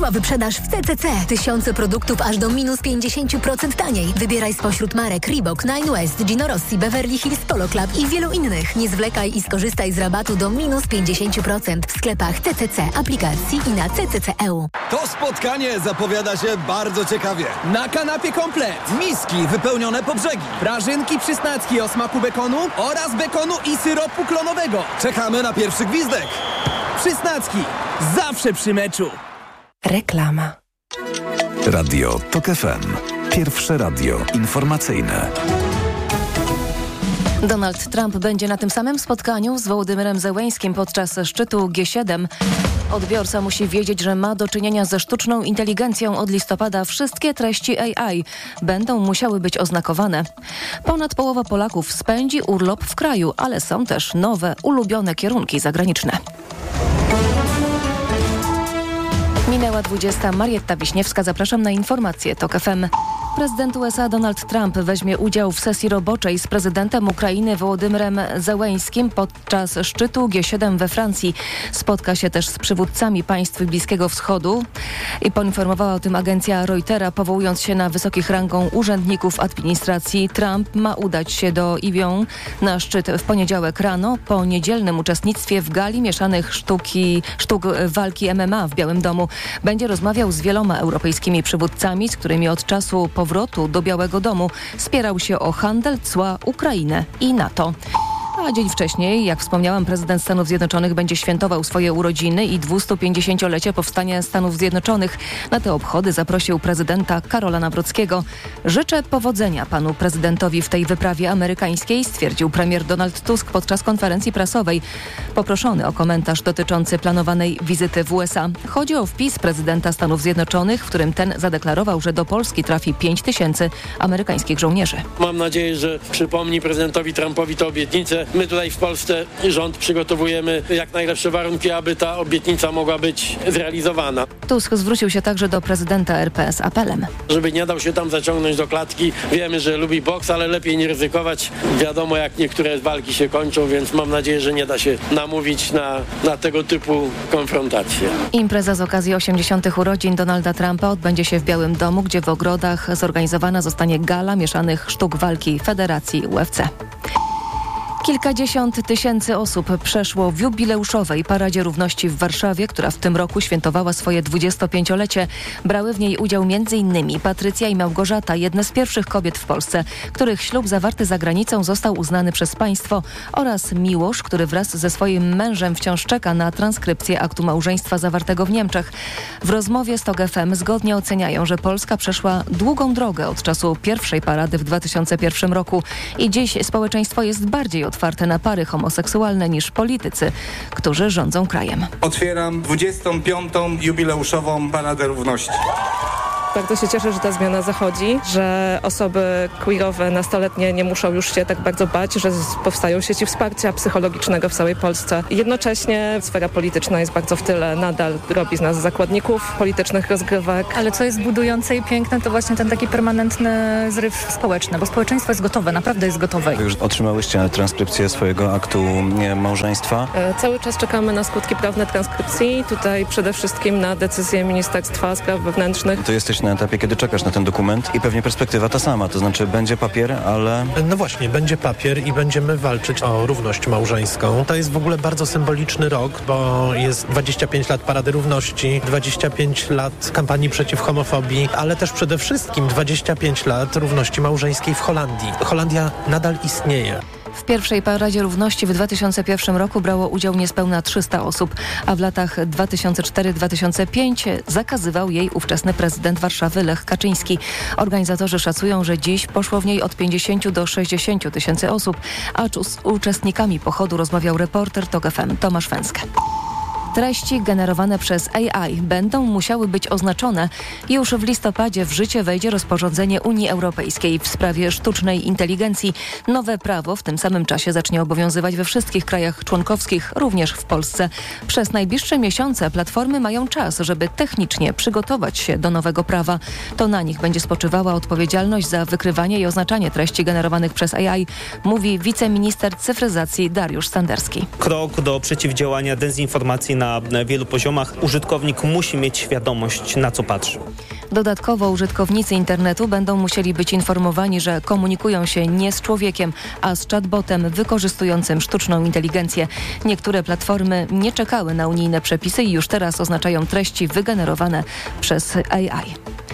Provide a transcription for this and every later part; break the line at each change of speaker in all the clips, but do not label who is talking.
Mega wyprzedaż w CCC. Tysiące produktów aż do minus 50% taniej. Wybieraj spośród marek Reebok, Nine West, Gino Rossi, Beverly Hills Polo Club i wielu innych. Nie zwlekaj i skorzystaj z rabatu do minus 50% w sklepach CCC, aplikacji i na ccc.eu.
To spotkanie zapowiada się bardzo ciekawie.
Na kanapie komplet.
Miski wypełnione po brzegi.
Prażynki przysnacki o smaku bekonu oraz bekonu i syropu klonowego.
Czekamy na pierwszy gwizdek.
Przysnacki. Zawsze przy meczu.
Reklama.
Radio TOK FM. Pierwsze radio informacyjne.
Donald Trump będzie na tym samym spotkaniu z Wołodymyrem Zełeńskim podczas szczytu G7. Odbiorca musi wiedzieć, że ma do czynienia ze sztuczną inteligencją. Od listopada wszystkie treści AI będą musiały być oznakowane. Ponad połowa Polaków spędzi urlop w kraju, ale są też nowe, ulubione kierunki zagraniczne. Minęła 20. Marietta Wiśniewska. Zapraszam na informacje TOK FM. Prezydent USA Donald Trump weźmie udział w sesji roboczej z prezydentem Ukrainy Wołodymyrem Zełeńskim podczas szczytu G7 we Francji. Spotka się też z przywódcami państw Bliskiego Wschodu i poinformowała o tym agencja Reutera, powołując się na wysokich rangą urzędników administracji. Trump ma udać się do Lyon na szczyt w poniedziałek rano po niedzielnym uczestnictwie w gali mieszanych sztuk walki MMA w Białym Domu. Będzie rozmawiał z wieloma europejskimi przywódcami, z którymi od czasu powrotu do Białego Domu spierał się o handel, cła, Ukrainę i NATO. A dzień wcześniej, jak wspomniałam, prezydent Stanów Zjednoczonych będzie świętował swoje urodziny i 250-lecie powstania Stanów Zjednoczonych. Na te obchody zaprosił prezydenta Karola Nawrockiego. Życzę powodzenia panu prezydentowi w tej wyprawie amerykańskiej, stwierdził premier Donald Tusk podczas konferencji prasowej. Poproszony o komentarz dotyczący planowanej wizyty w USA. Chodzi o wpis prezydenta Stanów Zjednoczonych, w którym ten zadeklarował, że do Polski trafi 5 000 amerykańskich żołnierzy.
Mam nadzieję, że przypomni prezydentowi Trumpowi tę obietnicę. My tutaj w Polsce rząd przygotowujemy jak najlepsze warunki, aby ta obietnica mogła być zrealizowana.
Tusk zwrócił się także do prezydenta RP z apelem.
Żeby nie dał się tam zaciągnąć do klatki. Wiemy, że lubi boks, ale lepiej nie ryzykować. Wiadomo, jak niektóre walki się kończą, więc mam nadzieję, że nie da się namówić na tego typu konfrontacje.
Impreza z okazji 80. urodzin Donalda Trumpa odbędzie się w Białym Domu, gdzie w ogrodach zorganizowana zostanie gala mieszanych sztuk walki Federacji UFC. Kilkadziesiąt tysięcy osób przeszło w jubileuszowej Paradzie Równości w Warszawie, która w tym roku świętowała swoje 25-lecie. Brały w niej udział m.in. Patrycja i Małgorzata, jedne z pierwszych kobiet w Polsce, których ślub zawarty za granicą został uznany przez państwo, oraz Miłosz, który wraz ze swoim mężem wciąż czeka na transkrypcję aktu małżeństwa zawartego w Niemczech. W rozmowie z TOK FM zgodnie oceniają, że Polska przeszła długą drogę od czasu pierwszej parady w 2001 roku i dziś społeczeństwo jest bardziej otwarte na pary homoseksualne niż politycy, którzy rządzą krajem.
Otwieram 25. jubileuszową Paradę Równości.
Bardzo się cieszę, że ta zmiana zachodzi, że osoby queerowe, nastoletnie nie muszą już się tak bardzo bać, że powstają sieci wsparcia psychologicznego w całej Polsce. Jednocześnie sfera polityczna jest bardzo w tyle, nadal robi z nas zakładników politycznych rozgrywek.
Ale co jest budujące i piękne, to właśnie ten taki permanentny zryw społeczny, bo społeczeństwo jest gotowe, naprawdę jest gotowe.
Już otrzymałyście transkrypcję swojego aktu małżeństwa?
Cały czas czekamy na skutki prawne transkrypcji, tutaj przede wszystkim na decyzję Ministerstwa Spraw Wewnętrznych.
To jesteś na etapie, kiedy czekasz na ten dokument i pewnie perspektywa ta sama, to znaczy będzie papier, ale...
No właśnie, będzie papier i będziemy walczyć o równość małżeńską. To jest w ogóle bardzo symboliczny rok, bo jest 25 lat Parady Równości, 25 lat kampanii przeciw homofobii, ale też przede wszystkim 25 lat równości małżeńskiej w Holandii. Holandia nadal istnieje.
W pierwszej Paradzie Równości w 2001 roku brało udział niespełna 300 osób, a w latach 2004-2005 zakazywał jej ówczesny prezydent Warszawy Lech Kaczyński. Organizatorzy szacują, że dziś poszło w niej od 50 do 60 tysięcy osób, a z uczestnikami pochodu rozmawiał reporter TOK FM Tomasz Węskę. Treści generowane przez AI będą musiały być oznaczone. Już w listopadzie w życie wejdzie rozporządzenie Unii Europejskiej w sprawie sztucznej inteligencji. Nowe prawo w tym samym czasie zacznie obowiązywać we wszystkich krajach członkowskich, również w Polsce. Przez najbliższe miesiące platformy mają czas, żeby technicznie przygotować się do nowego prawa. To na nich będzie spoczywała odpowiedzialność za wykrywanie i oznaczanie treści generowanych przez AI, mówi wiceminister cyfryzacji Dariusz Standerski.
Krok do przeciwdziałania dezinformacji na na wielu poziomach. Użytkownik musi mieć świadomość, na co patrzy.
Dodatkowo użytkownicy internetu będą musieli być informowani, że komunikują się nie z człowiekiem, a z chatbotem wykorzystującym sztuczną inteligencję. Niektóre platformy nie czekały na unijne przepisy i już teraz oznaczają treści wygenerowane przez AI.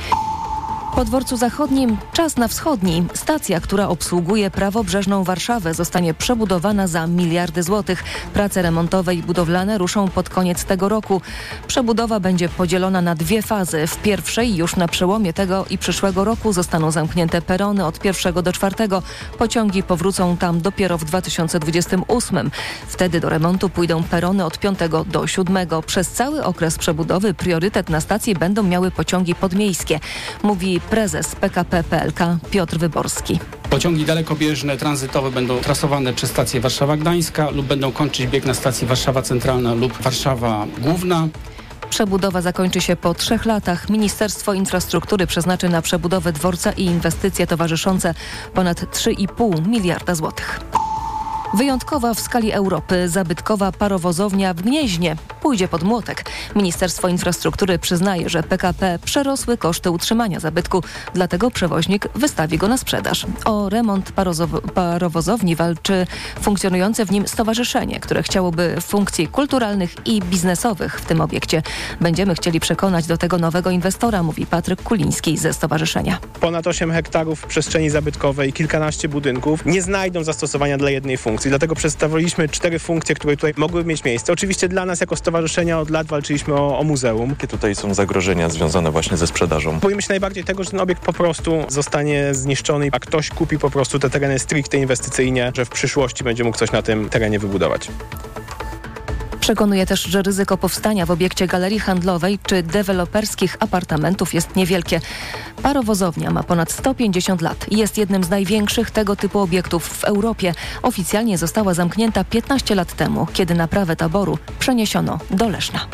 Po dworcu zachodnim czas na wschodni. Stacja, która obsługuje prawobrzeżną Warszawę, zostanie przebudowana za miliardy złotych. Prace remontowe i budowlane ruszą pod koniec tego roku. Przebudowa będzie podzielona na 2 fazy. W pierwszej już na przełomie tego i przyszłego roku zostaną zamknięte perony od 1 do 4. Pociągi powrócą tam dopiero w 2028. Wtedy do remontu pójdą perony od 5 do 7. Przez cały okres przebudowy priorytet na stacji będą miały pociągi podmiejskie, mówi prezes PKP PLK Piotr Wyborski.
Pociągi dalekobieżne, tranzytowe będą trasowane przez stację Warszawa-Gdańska lub będą kończyć bieg na stacji Warszawa Centralna lub Warszawa Główna.
Przebudowa zakończy się po 3 latach. Ministerstwo Infrastruktury przeznaczy na przebudowę dworca i inwestycje towarzyszące ponad 3,5 miliarda złotych. Wyjątkowa w skali Europy zabytkowa parowozownia w Gnieźnie pójdzie pod młotek. Ministerstwo Infrastruktury przyznaje, że PKP przerosły koszty utrzymania zabytku, dlatego przewoźnik wystawi go na sprzedaż. O remont parowozowni walczy funkcjonujące w nim stowarzyszenie, które chciałoby funkcji kulturalnych i biznesowych w tym obiekcie. Będziemy chcieli przekonać do tego nowego inwestora, mówi Patryk Kuliński ze stowarzyszenia.
Ponad 8 hektarów przestrzeni zabytkowej, kilkanaście budynków nie znajdą zastosowania dla jednej funkcji. Dlatego przedstawiliśmy 4 funkcje, które tutaj mogłyby mieć miejsce. Oczywiście dla nas jako stowarzyszenia od lat walczyliśmy o muzeum.
Jakie tutaj są zagrożenia związane właśnie ze sprzedażą?
Boimy się najbardziej tego, że ten obiekt po prostu zostanie zniszczony, a ktoś kupi po prostu te tereny stricte inwestycyjnie, że w przyszłości będzie mógł coś na tym terenie wybudować.
Przekonuje też, że ryzyko powstania w obiekcie galerii handlowej czy deweloperskich apartamentów jest niewielkie. Parowozownia ma ponad 150 lat i jest jednym z największych tego typu obiektów w Europie. Oficjalnie została zamknięta 15 lat temu, kiedy naprawę taboru przeniesiono do Leszna.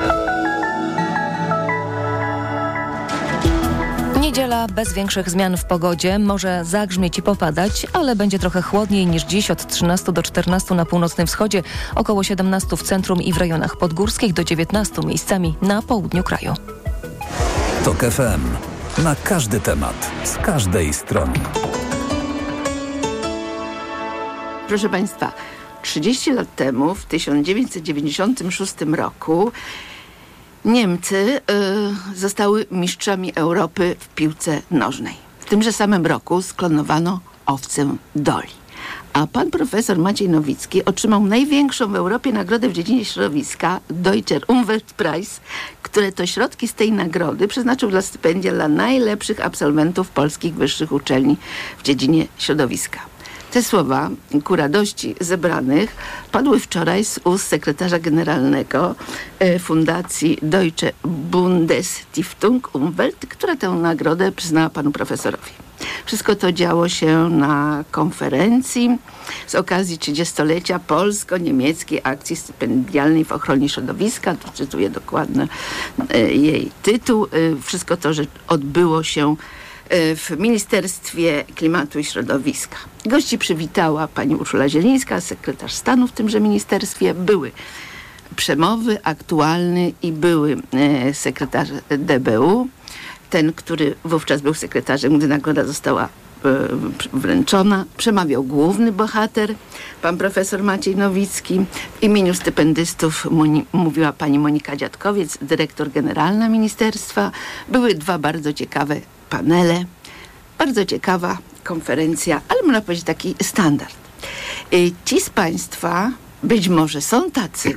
Niedziela bez większych zmian w pogodzie. Może zagrzmieć i popadać, ale będzie trochę chłodniej niż dziś, od 13 do 14 na północnym wschodzie, około 17 w centrum i w rejonach podgórskich, do 19 miejscami na południu kraju.
TOK FM. Na każdy temat, z każdej strony.
Proszę Państwa, 30 lat temu, w 1996 roku, Niemcy zostały mistrzami Europy w piłce nożnej. W tymże samym roku sklonowano owcę Dolly. A pan profesor Maciej Nowicki otrzymał największą w Europie nagrodę w dziedzinie środowiska, Deutscher Umweltpreis, które to środki z tej nagrody przeznaczył dla stypendia dla najlepszych absolwentów polskich wyższych uczelni w dziedzinie środowiska. Te słowa ku radości zebranych padły wczoraj z ust sekretarza generalnego Fundacji Deutsche Bundesstiftung Umwelt, która tę nagrodę przyznała panu profesorowi. Wszystko to działo się na konferencji z okazji 30-lecia polsko-niemieckiej akcji stypendialnej w ochronie środowiska. Tu cytuję dokładnie jej tytuł. Wszystko to, że odbyło się w Ministerstwie Klimatu i Środowiska. Gości przywitała pani Urszula Zielińska, sekretarz stanu w tymże ministerstwie. Były przemowy aktualny i były sekretarz DBU. Ten, który wówczas był sekretarzem, gdy nagroda została wręczona. Przemawiał główny bohater, pan profesor Maciej Nowicki. W imieniu stypendystów mówiła pani Monika Dziadkowiec, dyrektor generalna ministerstwa. Były 2 bardzo ciekawe panele, bardzo ciekawa konferencja, ale można powiedzieć taki standard. Ci z Państwa być może są tacy,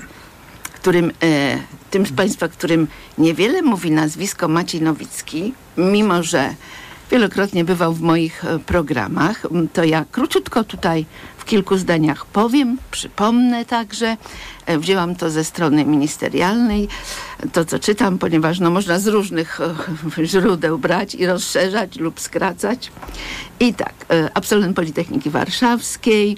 tym z Państwa, którym niewiele mówi nazwisko Maciej Nowicki, mimo że wielokrotnie bywał w moich programach, to ja króciutko tutaj w kilku zdaniach powiem, przypomnę także. Wzięłam to ze strony ministerialnej, to co czytam, ponieważ można z różnych źródeł brać i rozszerzać lub skracać. I tak, absolwent Politechniki Warszawskiej,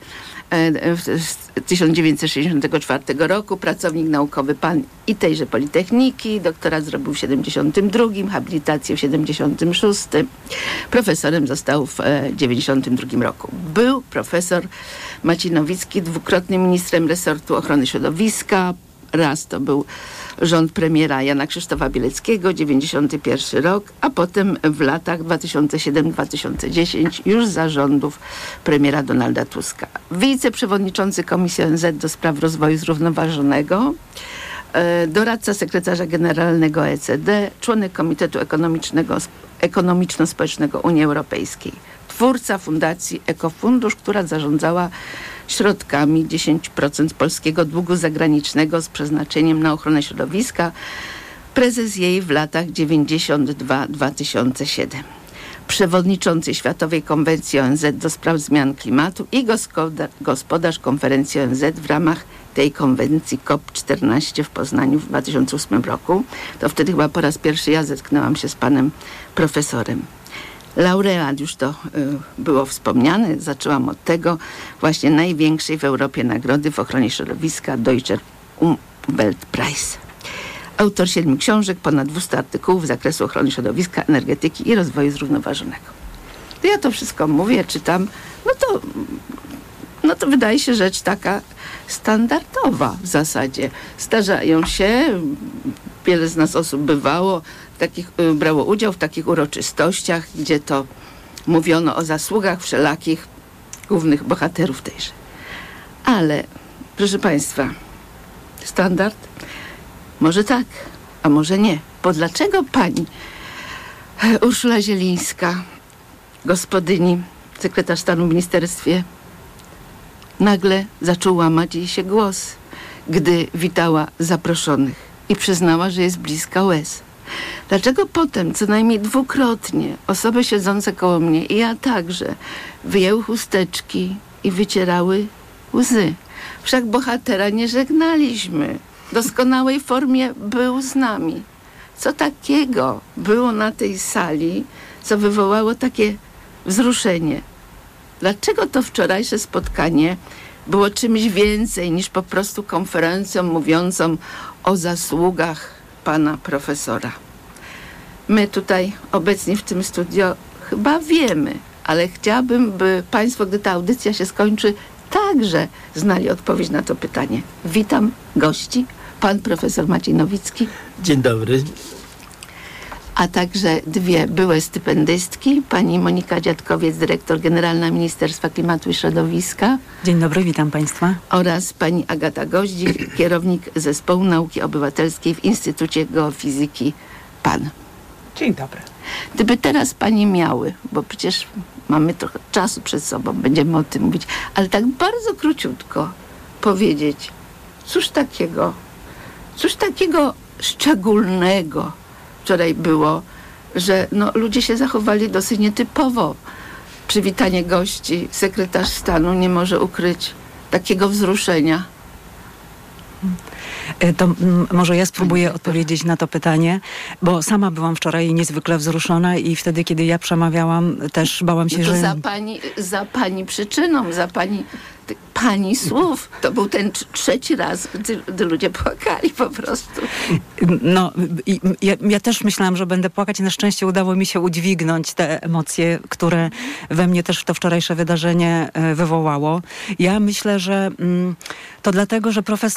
1964 roku, pracownik naukowy pan i tejże Politechniki, doktorat zrobił w 72, habilitację w 76, profesorem został w 92 roku. Był profesor Maciej Nowicki 2-krotnym ministrem resortu ochrony środowiska, Raz to był rząd premiera Jana Krzysztofa Bieleckiego, 91 rok, a potem w latach 2007-2010 już za rządów premiera Donalda Tuska. Wiceprzewodniczący Komisji ONZ do spraw rozwoju zrównoważonego, doradca sekretarza generalnego OECD, członek Komitetu Ekonomiczno-Społecznego Unii Europejskiej, twórca Fundacji Ekofundusz, która zarządzała środkami 10% polskiego długu zagranicznego z przeznaczeniem na ochronę środowiska, prezes jej w latach 92-2007. Przewodniczący Światowej Konwencji ONZ do spraw zmian klimatu i gospodarz konferencji ONZ w ramach tej konwencji COP14 w Poznaniu w 2008 roku. To wtedy chyba po raz pierwszy ja zetknęłam się z panem profesorem. Laureat, już to było wspomniane, zaczęłam od tego właśnie największej w Europie nagrody w ochronie środowiska Deutscher Umweltpreis. Autor 7 książek, ponad 200 artykułów z zakresu ochrony środowiska, energetyki i rozwoju zrównoważonego. To ja to wszystko mówię, czytam, no to wydaje się rzecz taka standardowa w zasadzie. Zdarzają się, wiele z nas osób brało udział w takich uroczystościach, gdzie to mówiono o zasługach wszelakich głównych bohaterów tejże. Ale, proszę Państwa, standard? Może tak, a może nie. Bo dlaczego pani Urszula Zielińska, gospodyni, sekretarz stanu w ministerstwie, nagle zaczął łamać jej się głos, gdy witała zaproszonych i przyznała, że jest bliska łez? Dlaczego potem, co najmniej dwukrotnie, osoby siedzące koło mnie i ja także wyjęły chusteczki i wycierały łzy? Wszak bohatera nie żegnaliśmy. W doskonałej formie był z nami. Co takiego było na tej sali, co wywołało takie wzruszenie? Dlaczego to wczorajsze spotkanie było czymś więcej niż po prostu konferencją mówiącą o zasługach pana profesora? My tutaj obecni w tym studio chyba wiemy, ale chciałabym, by państwo, gdy ta audycja się skończy, także znali odpowiedź na to pytanie. Witam gości, pan profesor Maciej Nowicki.
Dzień dobry.
A także dwie byłe stypendystki, pani Monika Dziadkowiec, dyrektor generalna Ministerstwa Klimatu i Środowiska.
Dzień dobry, witam państwa.
Oraz pani Agata Goździk, kierownik Zespołu Nauki Obywatelskiej w Instytucie Geofizyki PAN.
Dzień dobry.
Gdyby teraz pani miały, bo przecież mamy trochę czasu przed sobą, będziemy o tym mówić, ale tak bardzo króciutko powiedzieć, cóż takiego szczególnego wczoraj było, że ludzie się zachowali dosyć nietypowo. Przywitanie gości, sekretarz stanu nie może ukryć takiego wzruszenia.
To może ja spróbuję odpowiedzieć na to pytanie, bo sama byłam wczoraj niezwykle wzruszona i wtedy, kiedy ja przemawiałam, też bałam się, że...
Za pani przyczyną, za pani słów. To był ten trzeci raz, gdy ludzie płakali po prostu.
Ja też myślałam, że będę płakać. Na szczęście udało mi się udźwignąć te emocje, które we mnie też to wczorajsze wydarzenie wywołało. Ja myślę, że to dlatego, że profesor